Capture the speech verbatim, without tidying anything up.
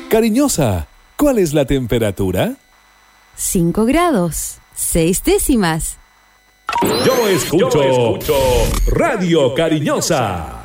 Cariñosa, ¿cuál es la temperatura? Cinco grados, seis décimas. Yo escucho, Yo escucho Radio Cariñosa.